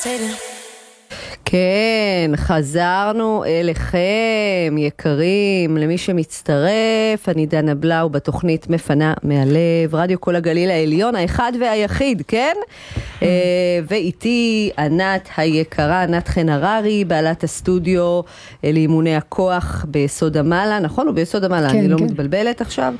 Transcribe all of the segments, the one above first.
כן, חזרנו אליכם, יקרים, למי שמצטרף, אני דנה בלאו בתוכנית מפנה מהלב, רדיו כל הגליל העליון, האחד והיחיד, כן? ואיתי ענת היקרה, ענת חן הררי, בעלת הסטודיו לאימוני הכוח ביסוד המעלה, נכון? הוא ביסוד המעלה, כן, אני לא מתבלבלת עכשיו.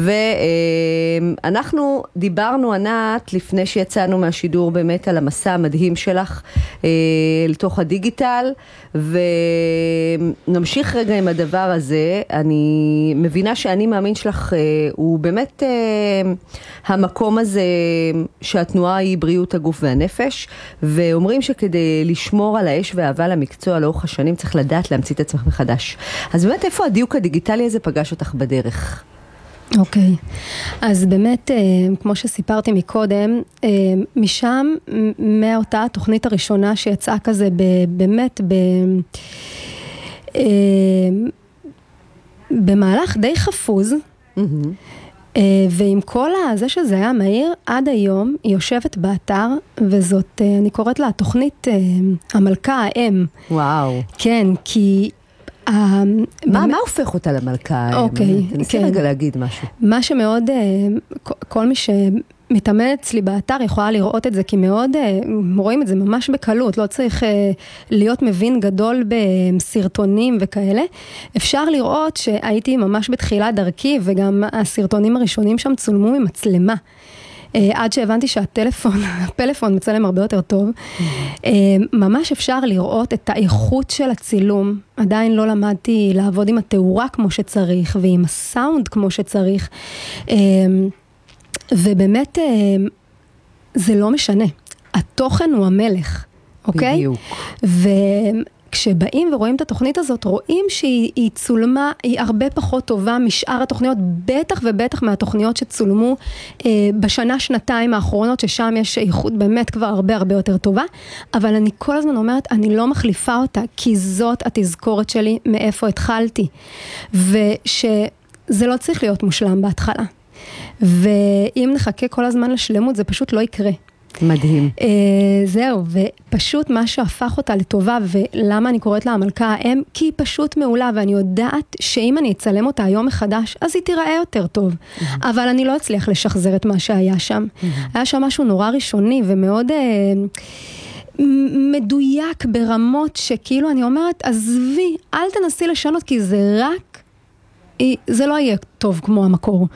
ואנחנו דיברנו, ענת, לפני שיצאנו מהשידור באמת על המסע המדהים שלך לתוך הדיגיטל, ונמשיך רגע עם הדבר הזה. אני מבינה שאני מאמין שלך הוא באמת המקום הזה שהתנועה היא בריאות הגוף והנפש, ואומרים שכדי לשמור על האש והאהבה למקצוע לאורך השנים צריך לדעת להמציא את עצמך מחדש. אז באמת איפה הדיוק הדיגיטלי הזה פגש אותך בדרך? אוקיי, אז באמת, כמו שסיפרתי מקודם, משם, מאותה התוכנית הראשונה שיצאה כזה באמת במהלך די חפוז, ועם כל זה שזה היה מהיר, עד היום היא יושבת באתר, וזאת, אני קוראת לה, תוכנית המלכה האם. וואו. כן, כי מה הופך אותה למלכה? אוקיי, תנסי רגע להגיד משהו. מה שמאוד, כל מי שמתאמן אצלי באתר יכולה לראות את זה, כי מאוד רואים את זה ממש בקלות, לא צריך להיות מבין גדול בסרטונים וכאלה. אפשר לראות שהייתי ממש בתחילת דרכי, וגם הסרטונים הראשונים שם צולמו ממצלמה. עד שהבנתי הפלאפון מצלם הרבה יותר טוב. ממש אפשר לראות את האיכות של הצילום. עדיין לא למדתי לעבוד עם התאורה כמו שצריך, ועם הסאונד כמו שצריך. ובאמת, זה לא משנה. התוכן הוא המלך, אוקיי? בדיוק. כשבאים ורואים את התוכנית הזאת, רואים שהיא צולמה, היא הרבה פחות טובה משאר התוכניות, בטח ובטח מהתוכניות שצולמו בשנה, שנתיים האחרונות, ששם יש איכות באמת כבר הרבה יותר טובה, אבל אני כל הזמן אומרת, אני לא מחליפה אותה, כי זאת התזכורת שלי מאיפה התחלתי, ושזה לא צריך להיות מושלם בהתחלה, ואם נחכה כל הזמן לשלמות, זה פשוט לא יקרה. מדהים. זהו, ופשוט מה שהפך אותה לטובה, ולמה אני קוראת לה המלכה האם, כי היא פשוט מעולה, ואני יודעת שאם אני אצלם אותה היום מחדש, אז היא תיראה יותר טוב. אבל אני לא אצליח לשחזר את מה שהיה שם. היה שם משהו נורא ראשוני, ומאוד מדויק ברמות, שכאילו אני אומרת, עזבי, אל תנסי לשנות, כי זה רק, זה לא יהיה טוב כמו המקור.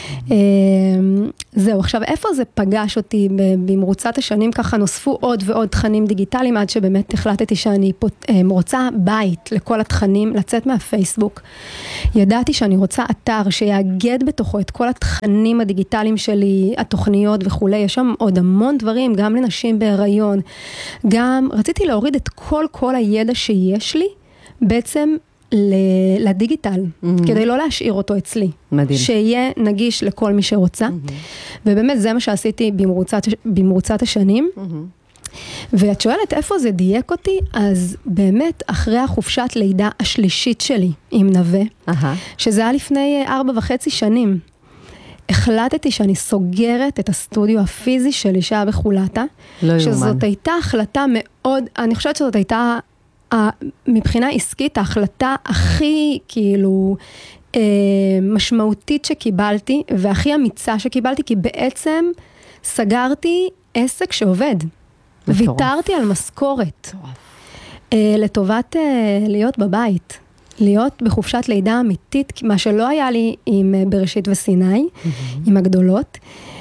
זהו, עכשיו איפה זה פגש אותי במרוצת השנים, ככה נוספו עוד ועוד תכנים דיגיטליים, עד שבאמת החלטתי שאני רוצה בית לכל התכנים, לצאת מהפייסבוק. ידעתי שאני רוצה אתר שיאגד בתוכו את כל התכנים הדיגיטליים שלי, התוכניות וכו'. יש שם עוד המון דברים, גם לנשים בהיריון. גם רציתי להוריד את כל הידע שיש לי, בעצם לדיגיטל, כדי לא להשאיר אותו אצלי. מדהים. שיהיה נגיש לכל מי שרוצה. ובאמת זה מה שעשיתי במרוצת השנים. ואת שואלת איפה זה דייק אותי, אז באמת אחרי החופשת לידה השלישית שלי עם נווה, שזה היה לפני 4.5 שנים, החלטתי שאני סוגרת את הסטודיו הפיזי שלי שהיה בחולתה, שזאת הייתה החלטה מאוד, אני חושבת שזאת הייתה מבחינה עסקית, ההחלטה הכי כאילו משמעותית שקיבלתי, והכי אמיצה שקיבלתי, כי בעצם סגרתי עסק שעובד. ויתרתי על משכורת. לטובת להיות בבית. להיות בחופשת לידה אמיתית, מה שלא היה לי עם בראשית וסיני, עם הגדולות.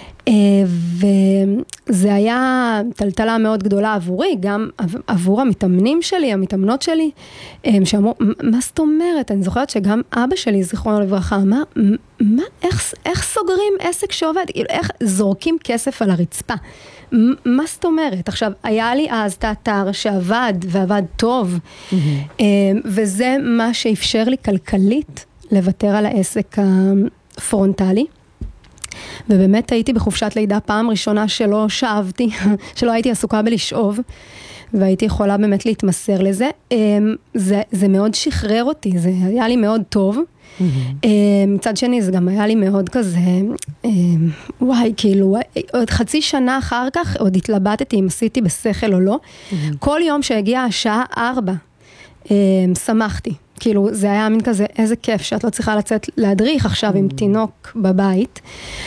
וזה היה טלטלה מאוד גדולה עבורי, גם עבור המתאמנים שלי, המתאמנות שלי, שאמרו, מה זאת אומרת? אני זוכרת שגם אבא שלי, זיכרונו לברכה, אמר, איך סוגרים עסק שעובד? איך זורקים כסף על הרצפה? מה זאת אומרת? עכשיו, היה לי אז את האתר שעבד, ועבד טוב, וזה מה שאפשר לי כלכלית לוותר על העסק הפרונטלי. ובאמת הייתי בחופשת לידה פעם ראשונה שלא שאבתי, שלא הייתי עסוקה בלשאוב, והייתי יכולה באמת להתמסר לזה. זה מאוד שחרר אותי, זה היה לי מאוד טוב. מצד שני זה גם היה לי מאוד כזה, וואי, כאילו, עוד חצי שנה אחר כך עוד התלבטתי אם עשיתי בשכל או לא. כל יום שהגיעה השעה 4, שמחתי. כאילו, זה היה מין כזה, איזה כיף שאת לא צריכה לצאת להדריך עכשיו עם תינוק בבית.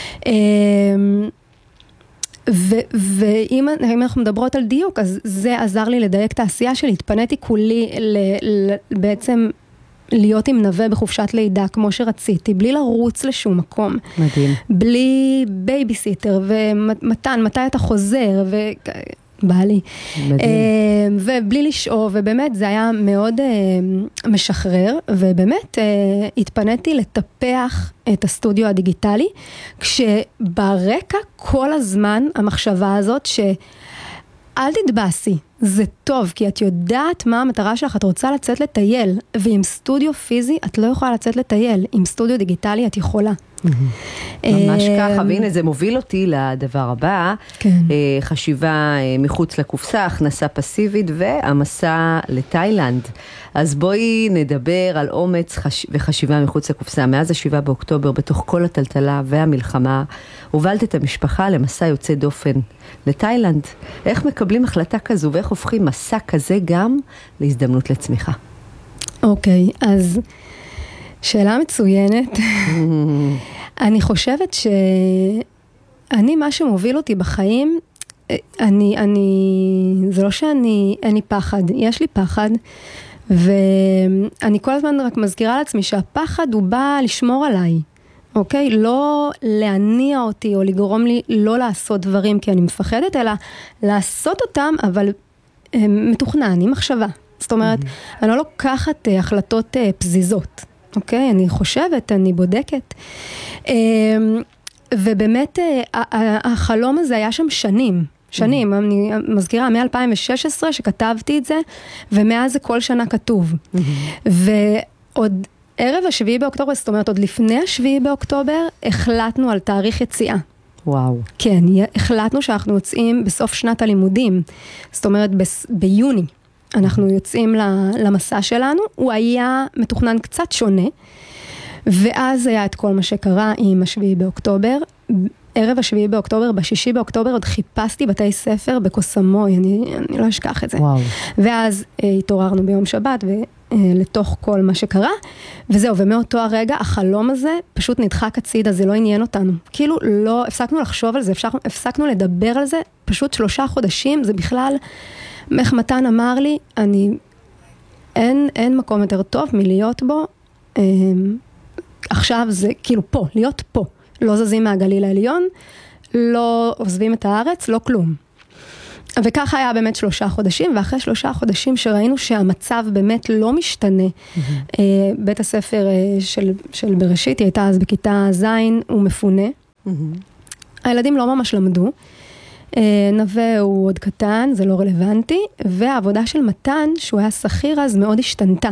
ואם אנחנו מדברות על דיוק, אז זה עזר לי לדייק את העשייה שלי. התפניתי כולי בעצם להיות עם נווה בחופשת לידה, כמו שרציתי, בלי לרוץ לשום מקום. מדהים. בלי בייביסיטר, ומתן, מתי אתה חוזר, בא לי. ובלי לשאוב, ובאמת זה היה מאוד משחרר, ובאמת התפניתי לטפח את הסטודיו הדיגיטלי, כשברקע כל הזמן המחשבה הזאת אל תתבאסי, זה טוב, כי את יודעת מה המטרה שלך, את רוצה לצאת לטייל, ועם סטודיו פיזי את לא יכולה לצאת לטייל, עם סטודיו דיגיטלי את יכולה. ממש ככה, והנה זה מוביל אותי לדבר הבא, חשיבה מחוץ לקופסה, הכנסה פסיבית והמסע לתאילנד. אז בואי נדבר על אומץ וחשיבה מחוץ לקופסה. מאז 7 באוקטובר, בתוך כל הטלטלה והמלחמה, הובלת את המשפחה למסע יוצא דופן לתאילנד. איך מקבלים החלטה כזו ואיך הופכים מסע כזה גם להזדמנות לצמיחה? אוקיי, אז שאלה מצוינת. אני חושבת שאני, מה שמוביל אותי בחיים, זה לא אין לי פחד, יש לי פחד, ואני כל הזמן רק מזכירה לעצמי שהפחד הוא בא לשמור עליי, אוקיי? לא להניע אותי או לגרום לי לא לעשות דברים כי אני מפחדת, אלא לעשות אותם, אבל מתוכנן, עם מחשבה. זאת אומרת, אני לא לוקחת החלטות פזיזות. אוקיי, אני חושבת, אני בודקת. ובאמת, החלום הזה היה שם שנים, אני מזכירה, מ-2016 שכתבתי את זה, ומאז זה כל שנה כתוב. ועוד ערב 7 באוקטובר, זאת אומרת, עוד לפני 7 באוקטובר, החלטנו על תאריך יציאה. וואו. כן, החלטנו שאנחנו יוצאים בסוף שנת הלימודים, זאת אומרת, ביוני. אנחנו יוצאים למסע שלנו, הוא היה מתוכנן קצת שונה, ואז היה את כל מה שקרה עם 7 באוקטובר, ערב 7 באוקטובר, ב6 באוקטובר עוד חיפשתי בתי ספר בקוסמוי, אני לא אשכח את זה. וואו. ואז התעוררנו ביום שבת, לתוך כל מה שקרה, וזהו, ומאותו הרגע החלום הזה פשוט נדחק הצידה, זה לא עניין אותנו. כאילו לא, הפסקנו לחשוב על זה, הפסקנו לדבר על זה, פשוט 3 חודשים, זה בכלל איך מתן אמר לי, אין מקום יותר טוב מלהיות בו, עכשיו זה כאילו פה, להיות פה, לא זזים מהגליל העליון, לא עוזבים את הארץ, לא כלום. וככה היה באמת 3 חודשים, ואחרי 3 חודשים שראינו שהמצב באמת לא משתנה, בית הספר של בראשית, היא הייתה אז בכיתה ז', הוא מפונה, הילדים לא ממש למדו, נווה הוא עוד קטן, זה לא רלוונטי, והעבודה של מתן, שהוא היה שכיר אז, מאוד השתנתה.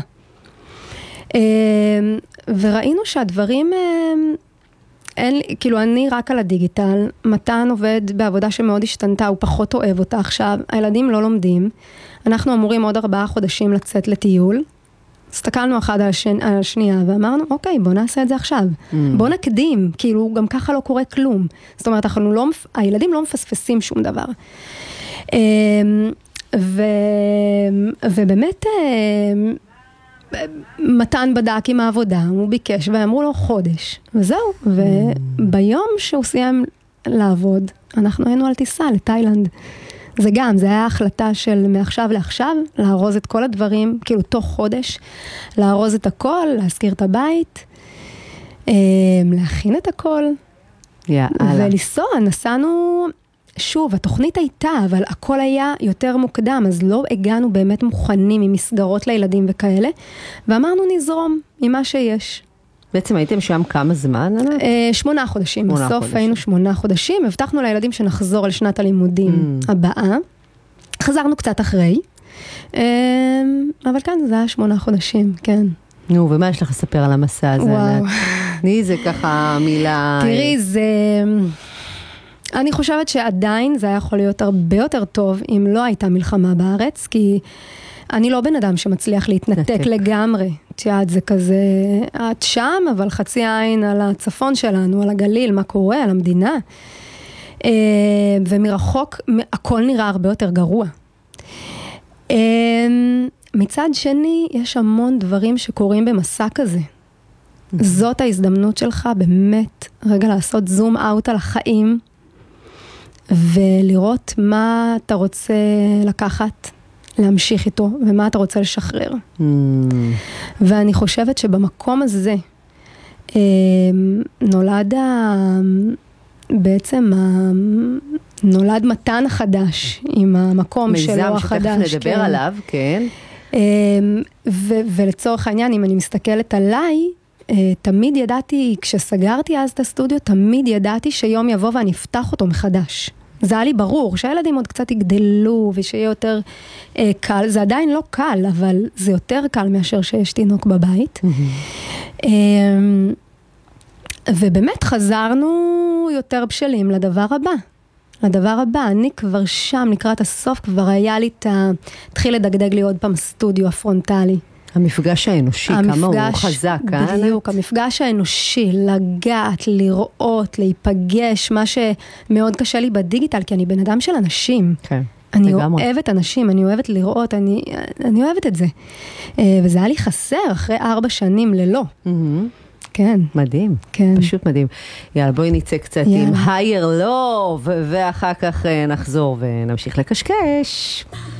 וראינו שהדברים, כאילו אני רק על הדיגיטל, מתן עובד בעבודה שמאוד השתנתה, הוא פחות אוהב אותה עכשיו, הילדים לא לומדים, אנחנו אמורים עוד 4 חודשים לצאת לטיול, הסתכלנו אחד על השנייה ואמרנו, אוקיי, בוא נעשה את זה עכשיו. בוא נקדים, כאילו גם ככה לא קורה כלום. זאת אומרת, הילדים לא מפספסים שום דבר. ובאמת, מתן בדק עם העבודה, הוא ביקש ואמרו לו חודש. וזהו, וביום שהוא סיים לעבוד, אנחנו היינו על טיסה לתאילנד. זה היה החלטה של מעכשיו לעכשיו, להרוז את כל הדברים, כאילו תוך חודש, להרוז את הכל, להזכיר את הבית, להכין את הכל, ולנסוע, נסענו, שוב, התוכנית הייתה, אבל הכל היה יותר מוקדם, אז לא הגענו באמת מוכנים עם מסגרות לילדים וכאלה, ואמרנו נזרום עם מה שיש. בעצם הייתם שם כמה זמן? 8 חודשים, בסוף היינו 8 חודשים, הבטחנו לילדים שנחזור על שנת הלימודים הבאה, חזרנו קצת אחרי, אבל כאן זה היה 8 חודשים, כן. נו, ומה יש לך לספר על המסע הזה? וואו. תני זה ככה מילה... תראי, אני חושבת שעדיין זה היה יכול להיות הרבה יותר טוב אם לא הייתה מלחמה בארץ, כי אני לא בן אדם שמצליח להתנתק לגמרי. תיעד זה כזה, את שם, אבל חצי עין על הצפון שלנו, על הגליל, מה קורה, על המדינה. ומרחוק הכל נראה הרבה יותר גרוע. מצד שני, יש המון דברים שקורים במסע כזה. זאת ההזדמנות שלך באמת, רגע לעשות זום אאוט על החיים, ולראות מה אתה רוצה לקחת, להמשיך איתו, ומה אתה רוצה לשחרר. ואני חושבת שבמקום הזה, נולד מתן החדש, עם המקום שלו החדש. מיזם שתכף נדבר עליו, כן. ולצורך העניין, אם אני מסתכלת עליי, תמיד ידעתי, כשסגרתי אז את הסטודיו, תמיד ידעתי שיום יבוא ואני אפתח אותו מחדש. זה היה לי ברור, שהילדים עוד קצת יגדלו, ושיהיה יותר קל. זה עדיין לא קל, אבל זה יותר קל מאשר שיש תינוק בבית. ובאמת חזרנו יותר בשלים לדבר הבא. לדבר הבא, אני כבר שם, לקראת הסוף, כבר היה לי התחיל לדגדג לי עוד פעם סטודיו הפרונטלי. המפגש האנושי, כמה הוא חזק, בדיוק, המפגש האנושי, לגעת, לראות, להיפגש, מה שמאוד קשה לי בדיגיטל, כי אני בן אדם של אנשים. כן. אני אוהבת אנשים, אני אוהבת לראות, אני אוהבת את זה. וזה היה לי חסר אחרי 4 שנים ללא. כן. מדהים, כן. פשוט מדהים. יאללה, בואי נצא קצת עם higher love, ואחר כך נחזור ונמשיך לקשקש.